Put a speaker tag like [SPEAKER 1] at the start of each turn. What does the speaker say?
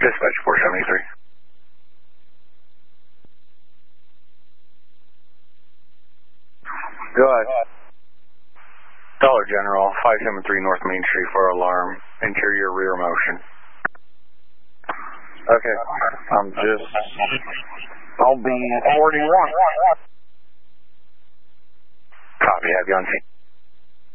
[SPEAKER 1] Dispatch 473.
[SPEAKER 2] Go ahead.
[SPEAKER 1] Dollar General, 573 North Main Street for alarm, interior rear motion.
[SPEAKER 2] Okay, I'll be 41.
[SPEAKER 1] Copy, have you on scene.